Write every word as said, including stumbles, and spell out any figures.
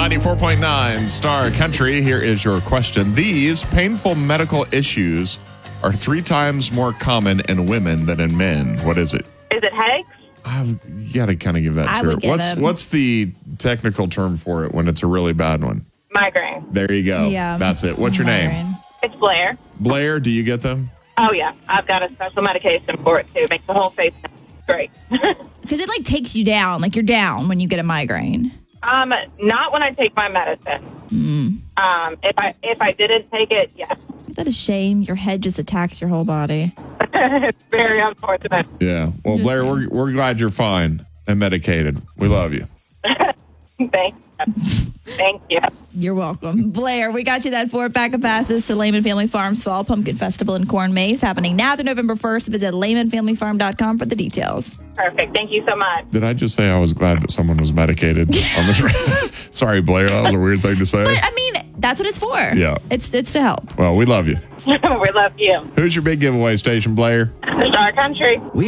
ninety-four point nine Star Country. Here is your question. These painful medical issues are three times more common in women than in men. What is it? Is it headaches? I've, you got to kind of give that I to her. would give What's him. what's the technical term for it when it's a really bad one? Migraine. There you go. Yeah. That's it. What's your name? Migraine. It's Blair. Blair, do you get them? Oh, yeah. I've got a special medication for it, too. Makes the whole face great. Because it like takes you down. Like you're down when you get a migraine. um, not when I take my medicine. Mm. Um, if I if I didn't take it, yes. Is that a shame? Your head just attacks your whole body. It's very unfortunate. Yeah. Well, Just Blair, saying. we're, we're glad you're fine and medicated. We love you. Thank you. Thank you. You're welcome. Blair, we got you that four pack of passes to Lehman Family Farms Fall Pumpkin Festival in Corn Maze happening now through November first. Visit lehman family farm dot com for the details. Perfect. Thank you so much. Did I just say I was glad that someone was medicated on this? Sorry, Blair. That was a weird thing to say. But I mean, that's what it's for. Yeah. It's it's to help. Well, we love you. We love you. Who's your big giveaway station, Blair? Star Country. We